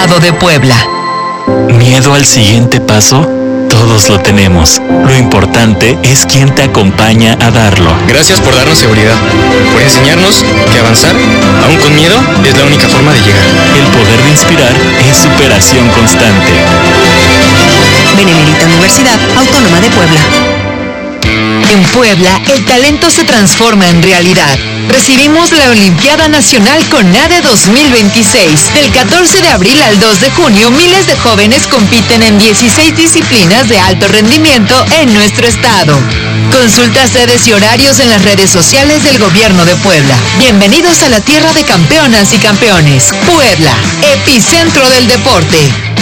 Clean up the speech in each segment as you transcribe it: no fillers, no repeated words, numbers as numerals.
estado de Puebla. ¿Miedo al siguiente paso? Todos lo tenemos. Lo importante es quién te acompaña a darlo. Gracias por darnos seguridad, por enseñarnos que avanzar, aún con miedo, es la única forma de llegar. El poder de inspirar es superación constante. Benemérita Universidad Autónoma de Puebla. En Puebla, el talento se transforma en realidad. Recibimos la Olimpiada Nacional CONADE 2026. Del 14 de abril al 2 de junio, miles de jóvenes compiten en 16 disciplinas de alto rendimiento en nuestro estado. Consulta sedes y horarios en las redes sociales del Gobierno de Puebla. Bienvenidos a la tierra de campeonas y campeones. Puebla, epicentro del deporte.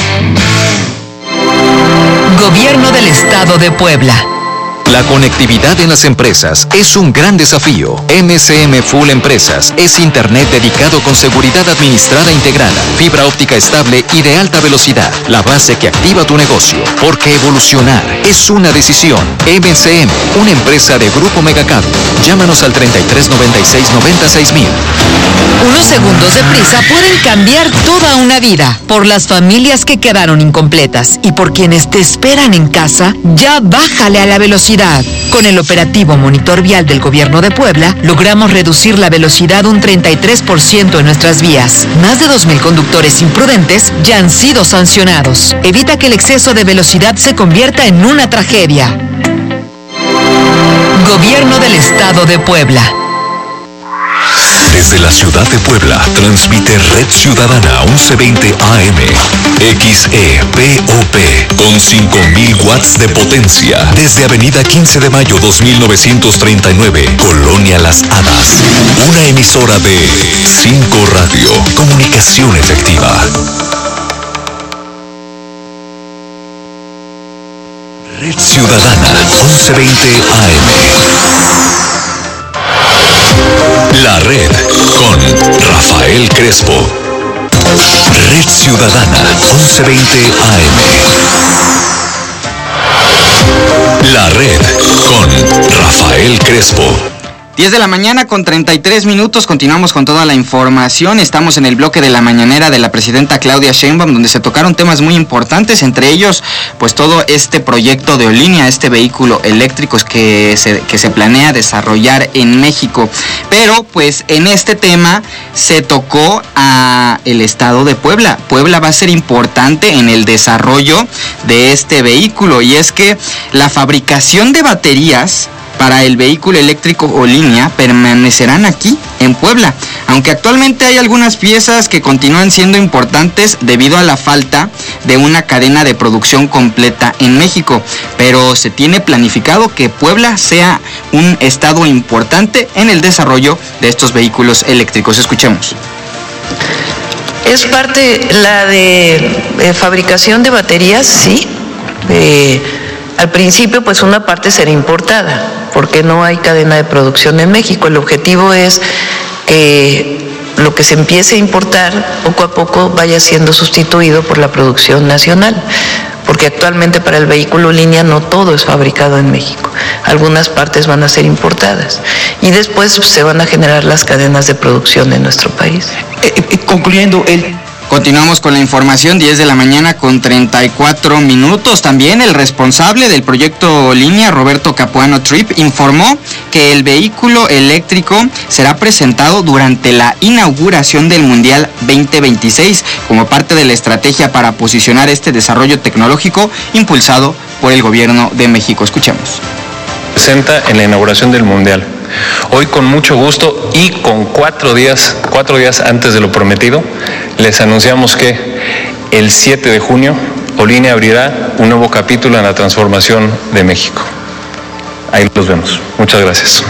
Gobierno del Estado de Puebla. La conectividad en las empresas es un gran desafío. MCM Full Empresas es internet dedicado con seguridad administrada integrada, fibra óptica estable y de alta velocidad, la base que activa tu negocio. Porque evolucionar es una decisión. MCM, una empresa de Grupo Megacable. Llámanos al 3396-96000. Unos segundos de prisa pueden cambiar toda una vida. Por las familias que quedaron incompletas y por quienes te esperan en casa, ya bájale a la velocidad. Con el operativo Monitor Vial del Gobierno de Puebla, logramos reducir la velocidad un 33% en nuestras vías. Más de 2,000 conductores imprudentes ya han sido sancionados. Evita que el exceso de velocidad se convierta en una tragedia. Gobierno del Estado de Puebla. Desde la ciudad de Puebla, transmite Red Ciudadana 1120 AM, XEPOP, con 5,000 watts de potencia, desde Avenida 15 de Mayo 2939, Colonia Las Hadas. Una emisora de 5 Radio, comunicación efectiva. Red Ciudadana 1120 AM. La Red con Rafael Crespo. Red Ciudadana 1120 AM. La Red con Rafael Crespo. 10 de la mañana con 33 minutos, continuamos con toda la información. Estamos en el bloque de la mañanera de la presidenta Claudia Sheinbaum, donde se tocaron temas muy importantes, entre ellos pues todo este proyecto de Olinia, este vehículo eléctrico que se planea desarrollar en México. Pero pues en este tema se tocó a el estado de Puebla. Puebla va a ser importante en el desarrollo de este vehículo, y es que la fabricación de baterías para el vehículo eléctrico Olinia permanecerán aquí en Puebla, aunque actualmente hay algunas piezas que continúan siendo importantes debido a la falta de una cadena de producción completa en México, pero se tiene planificado que Puebla sea un estado importante en el desarrollo de estos vehículos eléctricos. Escuchemos. Es parte la de fabricación de baterías, sí. Al principio, pues una parte será importada, porque no hay cadena de producción en México. El objetivo es que lo que se empiece a importar poco a poco vaya siendo sustituido por la producción nacional, porque actualmente para el vehículo línea no todo es fabricado en México. Algunas partes van a ser importadas y después se van a generar las cadenas de producción en nuestro país. Concluyendo Continuamos con la información, 10 de la mañana con 34 minutos. También el responsable del proyecto Olinia, Roberto Capuano Trip, informó que el vehículo eléctrico será presentado durante la inauguración del Mundial 2026 como parte de la estrategia para posicionar este desarrollo tecnológico impulsado por el Gobierno de México. Escuchemos. Presenta en la inauguración del Mundial. Hoy con mucho gusto y con 4 días antes de lo prometido, les anunciamos que el 7 de junio Olinia abrirá un nuevo capítulo en la transformación de México. Ahí los vemos. Muchas gracias.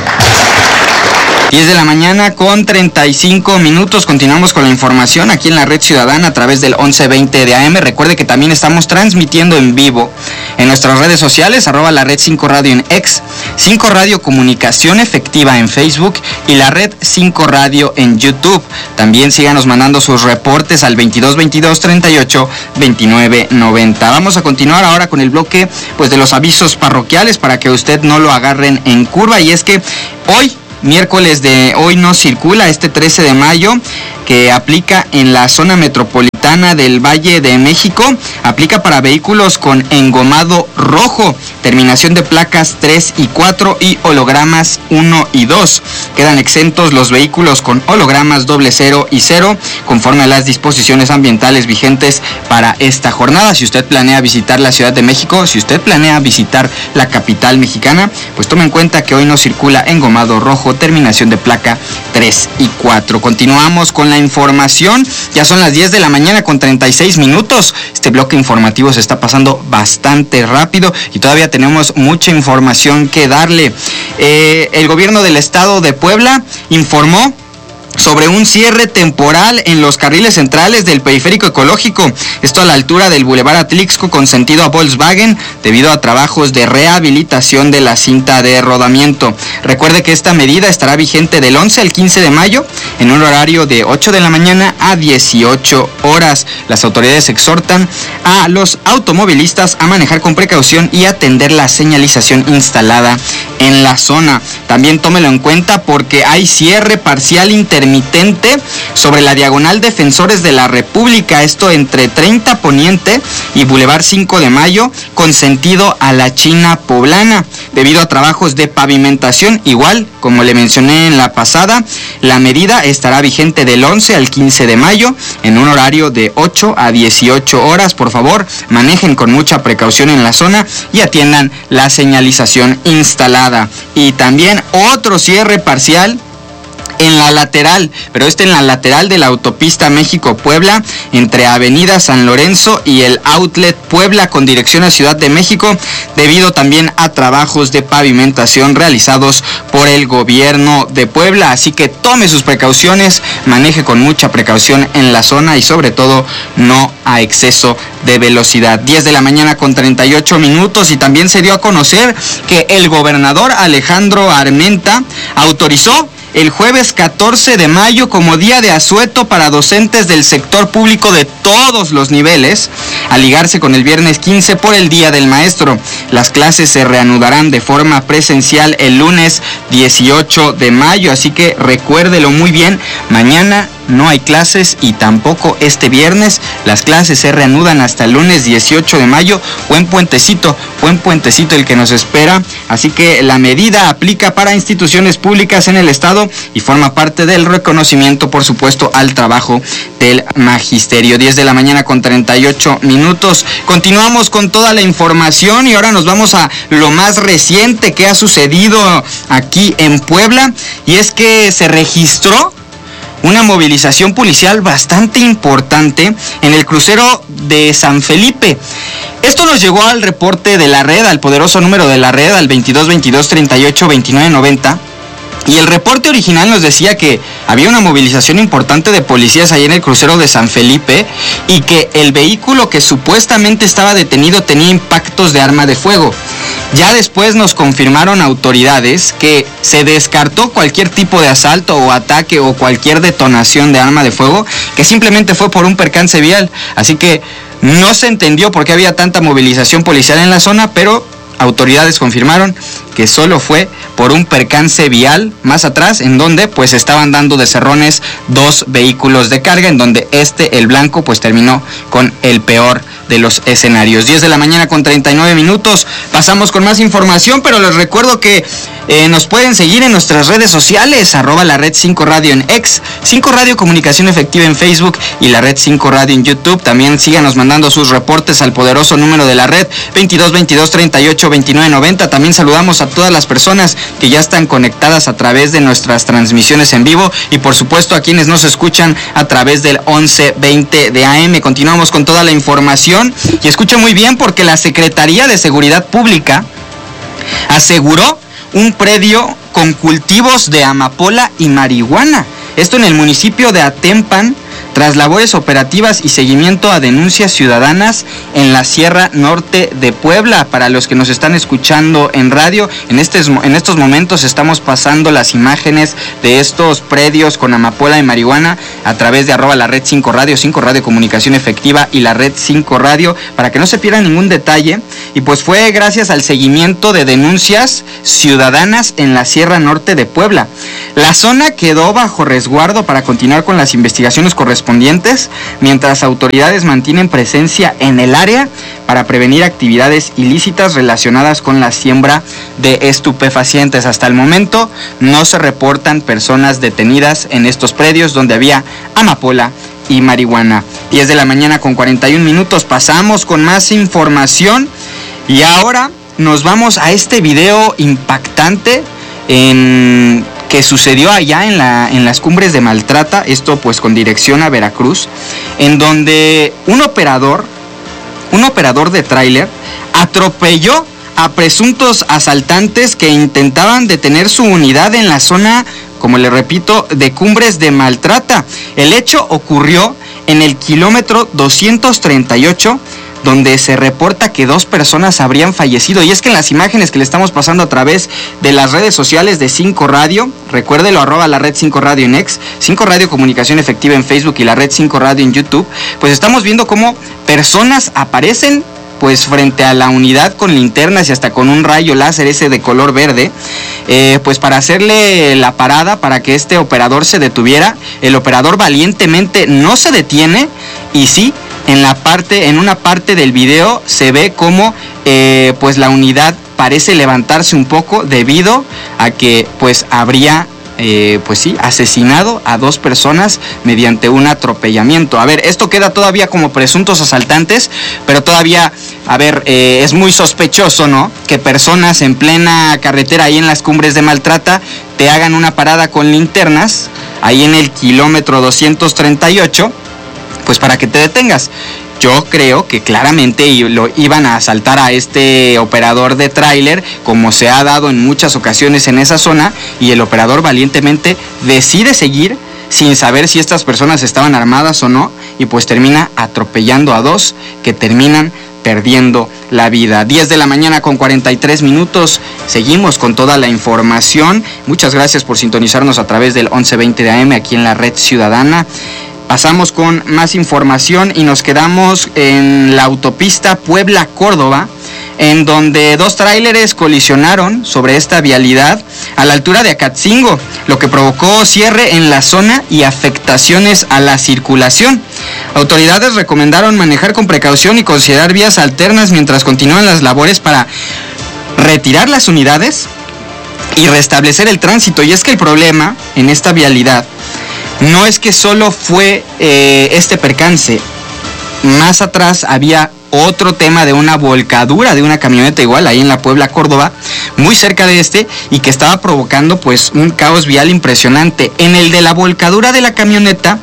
10 de la mañana con 35 minutos. Continuamos con la información aquí en la Red Ciudadana a través del 1120 de AM. Recuerde que también estamos transmitiendo en vivo en nuestras redes sociales, @la Red 5 Radio en X, 5 Radio Comunicación Efectiva en Facebook y la Red 5 Radio en YouTube. También síganos mandando sus reportes al 2222 38 29 90. Vamos a continuar ahora con el bloque pues de los avisos parroquiales para que usted no lo agarren en curva, y es que hoy, miércoles de hoy, no circula este 13 de mayo, que aplica en la zona metropolitana Metropolitana del Valle de México aplica para vehículos con engomado rojo, terminación de placas 3 y 4 y hologramas 1 y 2. Quedan exentos los vehículos con hologramas 00 y 0, conforme a las disposiciones ambientales vigentes para esta jornada. Si usted planea visitar la Ciudad de México, si usted planea visitar la capital mexicana, pues tome en cuenta que hoy no circula engomado rojo, terminación de placa 3 y 4. Continuamos con la información. Ya son las 10 de la mañana con 36 minutos. Este bloque informativo se está pasando bastante rápido y todavía tenemos mucha información que darle. El gobierno del estado de Puebla informó sobre un cierre temporal en los carriles centrales del periférico ecológico, esto a la altura del Boulevard Atlixco con sentido a Volkswagen, debido a trabajos de rehabilitación de la cinta de rodamiento. Recuerde que esta medida estará vigente del 11 al 15 de mayo en un horario de 8 de la mañana a 18 horas. Las autoridades exhortan a los automovilistas a manejar con precaución y atender la señalización instalada en la zona. También tómelo en cuenta porque hay cierre parcial intermitente sobre la diagonal Defensores de la República, esto entre 30 Poniente y Boulevard 5 de Mayo con sentido a la China Poblana, debido a trabajos de pavimentación. Igual, como le mencioné en la pasada, la medida estará vigente del 11 al 15 de mayo en un horario de 8 a 18 horas. Por favor, manejen con mucha precaución en la zona y atiendan la señalización instalada. Y también otro cierre parcial en la lateral, pero en la lateral de la autopista México-Puebla, entre Avenida San Lorenzo y el Outlet Puebla con dirección a Ciudad de México, debido también a trabajos de pavimentación realizados por el gobierno de Puebla. Así que tome sus precauciones, maneje con mucha precaución en la zona y sobre todo no a exceso de velocidad. 10 de la mañana con 38 minutos y también se dio a conocer que el gobernador Alejandro Armenta autorizó el jueves 14 de mayo como día de asueto para docentes del sector público de todos los niveles, al ligarse con el viernes 15 por el Día del Maestro. Las clases se reanudarán de forma presencial el lunes 18 de mayo, así que recuérdelo muy bien, mañana no hay clases y tampoco este viernes. Las clases se reanudan hasta el lunes 18 de mayo. Buen puentecito el que nos espera. Así que la medida aplica para instituciones públicas en el estado y forma parte del reconocimiento, por supuesto, al trabajo del magisterio. 10 de la mañana con 38 minutos. Continuamos con toda la información y ahora nos vamos a lo más reciente que ha sucedido aquí en Puebla, y es que se registró una movilización policial bastante importante en el crucero de San Felipe. Esto nos llegó al reporte de la red, al poderoso número de la red, al 22 22 38 29 90. Y el reporte original nos decía que había una movilización importante de policías ahí en el crucero de San Felipe y que el vehículo que supuestamente estaba detenido tenía impactos de arma de fuego. Ya después nos confirmaron autoridades que se descartó cualquier tipo de asalto o ataque o cualquier detonación de arma de fuego, que simplemente fue por un percance vial. Así que no se entendió por qué había tanta movilización policial en la zona, pero autoridades confirmaron que solo fue por un percance vial más atrás, en donde pues estaban dando de cerrones dos vehículos de carga, en donde el blanco, pues terminó con el peor de los escenarios. 10 de la mañana con 39 minutos. Pasamos con más información, pero les recuerdo que nos pueden seguir en nuestras redes sociales, @la Red 5 Radio en X, 5 Radio Comunicación Efectiva en Facebook y la Red 5 Radio en YouTube. También síganos mandando sus reportes al poderoso número de la red, 22 22 38 29 90. También saludamos a todas las personas que ya están conectadas a través de nuestras transmisiones en vivo y por supuesto a quienes nos escuchan a través del 1120 de AM. Continuamos con toda la información y escuche muy bien, porque la Secretaría de Seguridad Pública aseguró un predio con cultivos de amapola y marihuana. Esto en el municipio de Atempan, tras labores operativas y seguimiento a denuncias ciudadanas en la Sierra Norte de Puebla. Para los que nos están escuchando en radio, en estos momentos estamos pasando las imágenes de estos predios con amapola y marihuana a través de @la Red 5 Radio, 5 Radio Comunicación Efectiva y la Red 5 Radio, para que no se pierda ningún detalle. Y pues fue gracias al seguimiento de denuncias ciudadanas en la Sierra Norte de Puebla. La zona quedó bajo resguardo para continuar con las investigaciones correspondientes correspondientes, mientras autoridades mantienen presencia en el área para prevenir actividades ilícitas relacionadas con la siembra de estupefacientes. Hasta el momento no se reportan personas detenidas en estos predios donde había amapola y marihuana. 10 de la mañana con 41 minutos, pasamos con más información y ahora nos vamos a este video impactante que sucedió allá en las cumbres de Maltrata, esto pues con dirección a Veracruz, en donde un operador de tráiler atropelló a presuntos asaltantes que intentaban detener su unidad en la zona, como le repito, de cumbres de Maltrata. El hecho ocurrió en el kilómetro 238, donde se reporta que 2 personas habrían fallecido. Y es que en las imágenes que le estamos pasando a través de las redes sociales de 5 Radio, recuérdelo, @ la red 5 Radio en X, 5 Radio Comunicación Efectiva en Facebook y la red 5 Radio en YouTube, pues estamos viendo cómo personas aparecen pues frente a la unidad con linternas y hasta con un rayo láser ese de color verde, pues para hacerle la parada para que este operador se detuviera. El operador valientemente no se detiene y sí, en una parte del video se ve como pues la unidad parece levantarse un poco debido a que pues habría pues sí, asesinado a 2 personas mediante un atropellamiento. A ver, esto queda todavía como presuntos asaltantes, pero todavía, a ver, es muy sospechoso, ¿no? Que personas en plena carretera ahí en las cumbres de Maltrata te hagan una parada con linternas ahí en el kilómetro 238, pues para que te detengas. Yo creo que claramente lo iban a asaltar a este operador de tráiler, como se ha dado en muchas ocasiones en esa zona, y el operador valientemente decide seguir sin saber si estas personas estaban armadas o no, y pues termina atropellando a 2 que terminan perdiendo la vida. 10 de la mañana con 43 minutos, seguimos con toda la información. Muchas gracias por sintonizarnos a través del 1120 de AM aquí en la Red Ciudadana. Pasamos con más información y nos quedamos en la autopista Puebla-Córdoba, en donde 2 tráileres colisionaron sobre esta vialidad a la altura de Acatzingo, lo que provocó cierre en la zona y afectaciones a la circulación. Autoridades recomendaron manejar con precaución y considerar vías alternas mientras continúan las labores para retirar las unidades y restablecer el tránsito. Y es que el problema en esta vialidad no es que solo fue este percance. Más atrás había otro tema de una volcadura de una camioneta igual ahí en la Puebla Córdoba, muy cerca de este, y que estaba provocando pues un caos vial impresionante. En el de la volcadura de la camioneta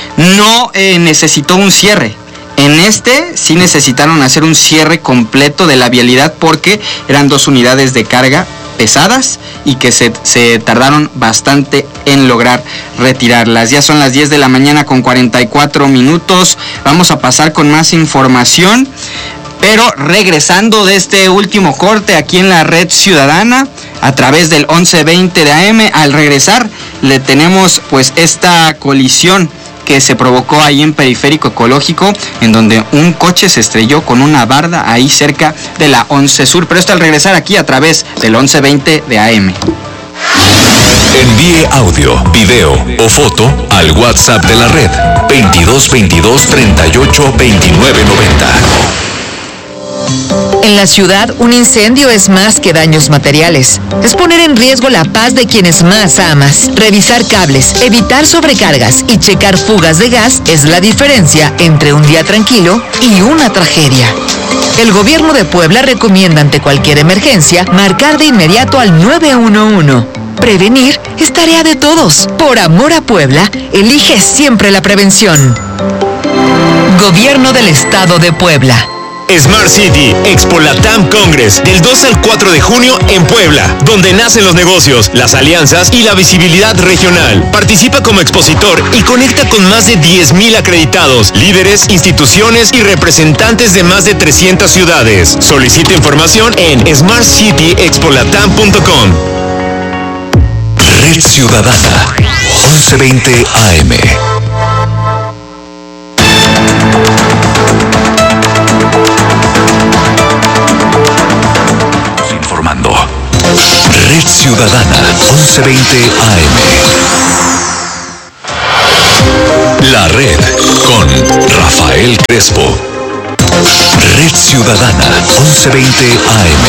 no necesitó un cierre. En este sí necesitaron hacer un cierre completo de la vialidad porque eran 2 unidades de carga pesadas y que se tardaron bastante en lograr retirarlas. Ya son las 10 de la mañana con 44 minutos. Vamos a pasar con más información, pero regresando de este último corte aquí en la Red Ciudadana a través del 1120 de AM. Al regresar le tenemos pues esta colisión que se provocó ahí en Periférico Ecológico, en donde un coche se estrelló con una barda ahí cerca de la 11 Sur. Pero esto al regresar aquí a través del 1120 de AM. Envíe audio, video o foto al WhatsApp de la red 2222 38 29 90. En la ciudad, un incendio es más que daños materiales. Es poner en riesgo la paz de quienes más amas. Revisar cables, evitar sobrecargas y checar fugas de gas es la diferencia entre un día tranquilo y una tragedia. El gobierno de Puebla recomienda ante cualquier emergencia marcar de inmediato al 911. Prevenir es tarea de todos. Por amor a Puebla, elige siempre la prevención. Gobierno del Estado de Puebla. Smart City, Expo Latam Congress, del 2 al 4 de junio en Puebla, donde nacen los negocios, las alianzas y la visibilidad regional. Participa como expositor y conecta con más de 10,000 acreditados, líderes, instituciones y representantes de más de 300 ciudades. Solicita información en smartcityexpolatam.com. Red Ciudadana, 1120 AM. Informando. Red Ciudadana, 1120 AM. La Red con Rafael Crespo. Red Ciudadana 1120 AM.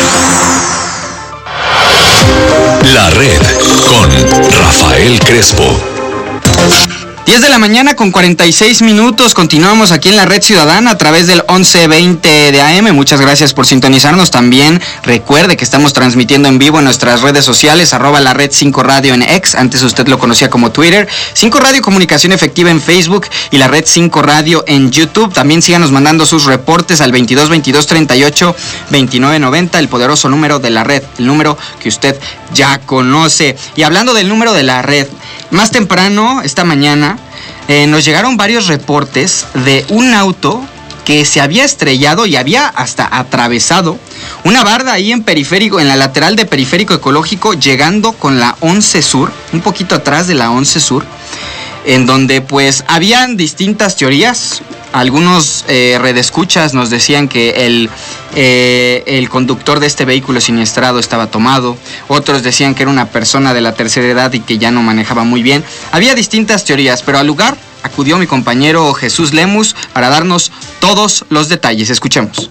La Red con Rafael Crespo. 10 de la mañana con 46 minutos. Continuamos aquí en la Red Ciudadana a través del 1120 de AM. Muchas gracias por sintonizarnos. También recuerde que estamos transmitiendo en vivo en nuestras redes sociales, @la Red 5 Radio en X, antes usted lo conocía como Twitter, 5 Radio Comunicación Efectiva en Facebook y la Red 5 Radio en YouTube. También síganos mandando sus reportes al 22 22 38 29 90, el poderoso número de la Red, el número que usted ya conoce. Y hablando del número de la Red, más temprano, esta mañana, nos llegaron varios reportes de un auto que se había estrellado y había hasta atravesado una barda ahí en Periférico, en la lateral de Periférico Ecológico, llegando con la 11 Sur, un poquito atrás de la 11 Sur, en donde pues habían distintas teorías. Algunos redescuchas nos decían que el conductor de este vehículo siniestrado estaba tomado. Otros decían que era una persona de la tercera edad y que ya no manejaba muy bien. Había distintas teorías, pero al lugar acudió mi compañero Jesús Lemus para darnos todos los detalles. Escuchemos.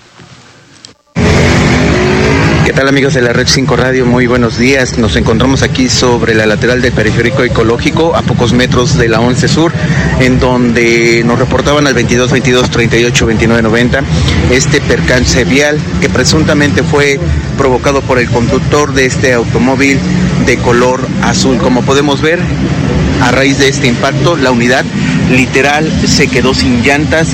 ¿Qué tal, amigos de la Red 5 Radio? Muy buenos días. Nos encontramos aquí sobre la lateral del Periférico Ecológico, a pocos metros de la 11 Sur, en donde nos reportaban al 22 22 38 29 90 este percance vial que presuntamente fue provocado por el conductor de este automóvil de color azul. Como podemos ver, a raíz de este impacto, la unidad literal se quedó sin llantas,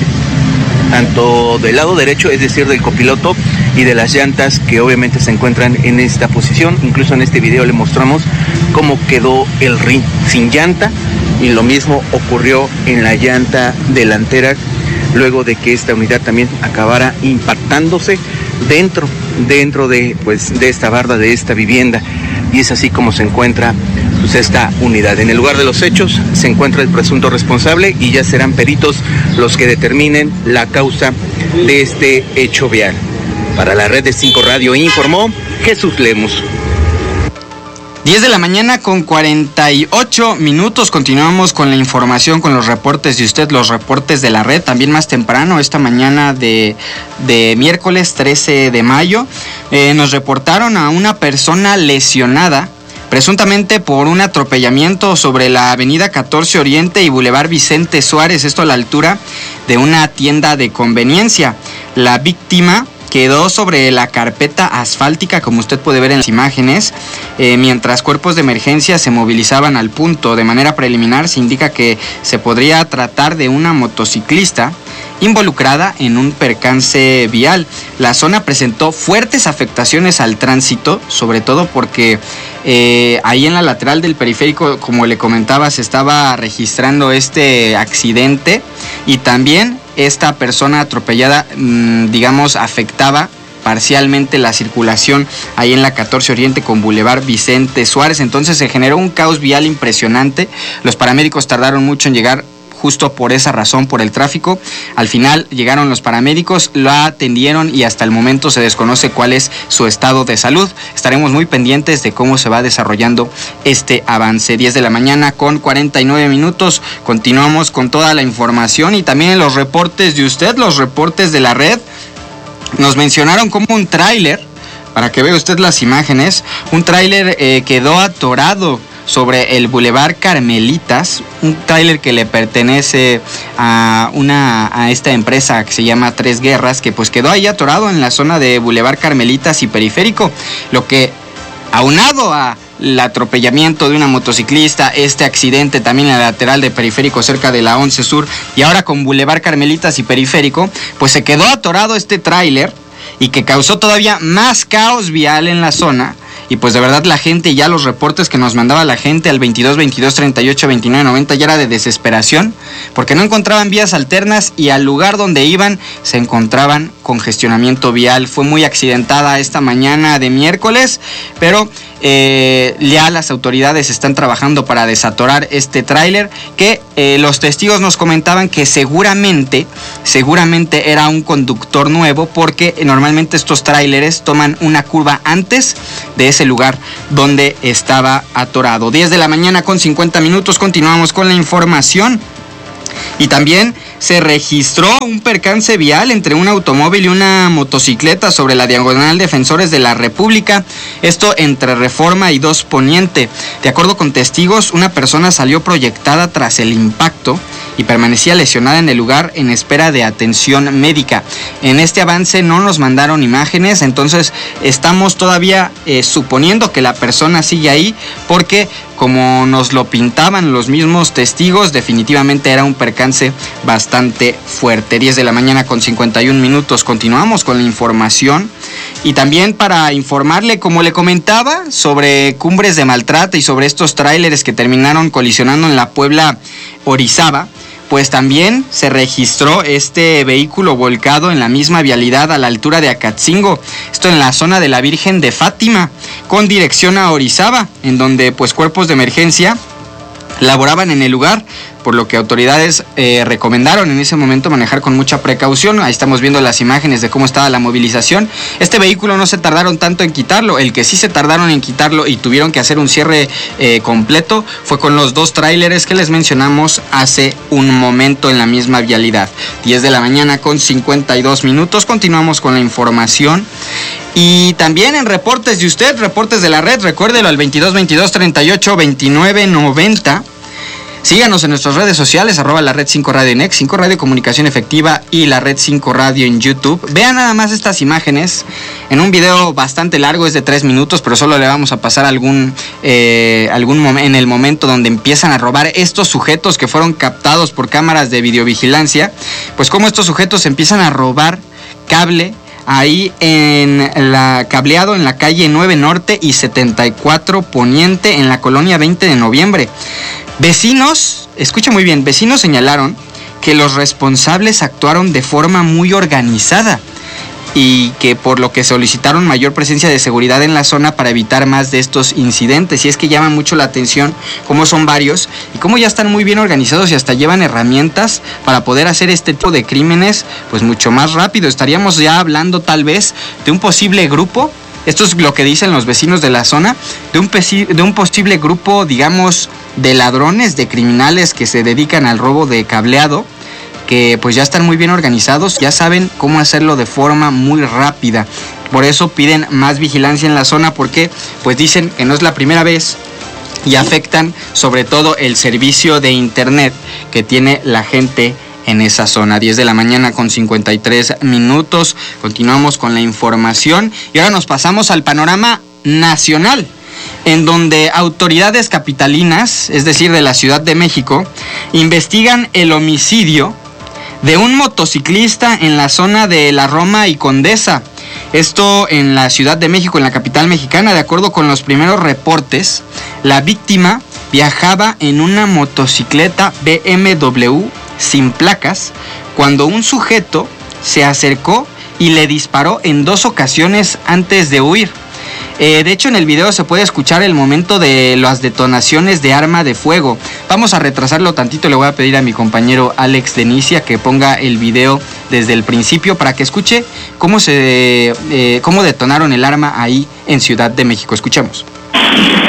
tanto del lado derecho, es decir, del copiloto, y de las llantas que obviamente se encuentran en esta posición. Incluso en este video le mostramos cómo quedó el rin sin llanta, y lo mismo ocurrió en la llanta delantera, luego de que esta unidad también acabara impactándose dentro de esta barda, de esta vivienda. Y es así como se encuentra pues esta unidad. En el lugar de los hechos se encuentra el presunto responsable y ya serán peritos los que determinen la causa de este hecho vial. Para la Red de 5 Radio informó Jesús Lemus. 10 de la mañana con 48 minutos. Continuamos con la información, con los reportes de usted, los reportes de la Red. También más temprano, esta mañana de miércoles 13 de mayo, nos reportaron a una persona lesionada, presuntamente por un atropellamiento sobre la avenida 14 Oriente y Boulevard Vicente Suárez, esto a la altura de una tienda de conveniencia. La víctima quedó sobre la carpeta asfáltica, como usted puede ver en las imágenes, mientras cuerpos de emergencia se movilizaban al punto. De manera preliminar se indica que se podría tratar de una motociclista involucrada en un percance vial. La zona presentó fuertes afectaciones al tránsito, sobre todo porque ahí en la lateral del periférico, como le comentaba, se estaba registrando este accidente, y también esta persona atropellada, afectaba parcialmente la circulación ahí en la 14 Oriente con Boulevard Vicente Suárez. Entonces se generó un caos vial impresionante. Los paramédicos tardaron mucho en llegar, justo por esa razón, por el tráfico. Al final llegaron los paramédicos, la atendieron y hasta el momento se desconoce cuál es su estado de salud. Estaremos muy pendientes de cómo se va desarrollando este avance. 10 de la mañana con 49 minutos. Continuamos con toda la información y también los reportes de usted, los reportes de la Red. Nos mencionaron como un tráiler, para que vea usted las imágenes, un tráiler quedó atorado sobre el Boulevard Carmelitas, un tráiler que le pertenece a esta empresa que se llama Tres Guerras, que pues quedó ahí atorado en la zona de Boulevard Carmelitas y Periférico, lo que, aunado a el atropellamiento de una motociclista, este accidente también en la lateral de Periférico cerca de la 11 Sur, y ahora con Boulevard Carmelitas y Periférico, pues se quedó atorado este tráiler y que causó todavía más caos vial en la zona. Y pues de verdad la gente, ya los reportes que nos mandaba la gente al 22 22 38 29 90 ya era de desesperación, porque no encontraban vías alternas y al lugar donde iban se encontraban congestionamiento vial. Fue muy accidentada esta mañana de miércoles, pero ya las autoridades están trabajando para desatorar este tráiler, que los testigos nos comentaban que seguramente era un conductor nuevo, porque normalmente estos tráileres toman una curva antes de ese lugar donde estaba atorado. 10 de la mañana con 50 minutos, continuamos con la información. Y también se registró un percance vial entre un automóvil y una motocicleta sobre la diagonal Defensores de la República, esto entre Reforma y 2 Poniente. De acuerdo con testigos, una persona salió proyectada tras el impacto y permanecía lesionada en el lugar en espera de atención médica. En este avance no nos mandaron imágenes, entonces estamos todavía suponiendo que la persona sigue ahí, porque como nos lo pintaban los mismos testigos, definitivamente era un percance bastante fuerte. 10 de la mañana con 51 minutos. Continuamos con la información. Y también para informarle, como le comentaba, sobre Cumbres de Maltrata y sobre estos tráileres que terminaron colisionando en la Puebla-Orizaba, pues también se registró este vehículo volcado en la misma vialidad a la altura de Acatzingo, esto en la zona de la Virgen de Fátima, con dirección a Orizaba, en donde pues cuerpos de emergencia laboraban en el lugar, por lo que autoridades recomendaron en ese momento manejar con mucha precaución. Ahí estamos viendo las imágenes de cómo estaba la movilización. Este vehículo no se tardaron tanto en quitarlo, el que sí se tardaron en quitarlo y tuvieron que hacer un cierre completo fue con los 2 tráileres que les mencionamos hace un momento en la misma vialidad. 10 de la mañana con 52 minutos, continuamos con la información. Y también en reportes de usted, reportes de la red, recuérdelo al 22 22 38 29 90. Síganos en nuestras redes sociales, @la Red 5 Radio en X, 5 Radio Comunicación Efectiva y la Red 5 Radio en YouTube. Vean nada más estas imágenes en un video bastante largo, es de 3 minutos, pero solo le vamos a pasar en el momento donde empiezan a robar estos sujetos que fueron captados por cámaras de videovigilancia, pues cómo estos sujetos empiezan a robar cable ahí cableado en la calle 9 Norte y 74 Poniente en la colonia 20 de noviembre. Vecinos, escucha muy bien, vecinos señalaron que los responsables actuaron de forma muy organizada y que por lo que solicitaron mayor presencia de seguridad en la zona para evitar más de estos incidentes. Y es que llama mucho la atención cómo son varios y cómo ya están muy bien organizados y hasta llevan herramientas para poder hacer este tipo de crímenes pues mucho más rápido. Estaríamos ya hablando tal vez de un posible grupo, esto es lo que dicen los vecinos de la zona, de un posible grupo, digamos, de ladrones, de criminales que se dedican al robo de cableado, que pues ya están muy bien organizados, ya saben cómo hacerlo de forma muy rápida. Por eso piden más vigilancia en la zona, porque pues dicen que no es la primera vez y afectan sobre todo el servicio de internet que tiene la gente en esa zona. 10 de la mañana con 53 minutos. Continuamos con la información y ahora nos pasamos al panorama nacional, en donde autoridades capitalinas, es decir, de la Ciudad de México, investigan el homicidio de un motociclista en la zona de La Roma y Condesa. Esto en la Ciudad de México, en la capital mexicana. De acuerdo con los primeros reportes, la víctima viajaba en una motocicleta BMW sin placas cuando un sujeto se acercó y le disparó en 2 ocasiones antes de huir. De hecho, en el video se puede escuchar el momento de las detonaciones de arma de fuego. Vamos a retrasarlo tantito, le voy a pedir a mi compañero Alex Denicia que ponga el video desde el principio para que escuche cómo detonaron el arma ahí en Ciudad de México. Escuchemos.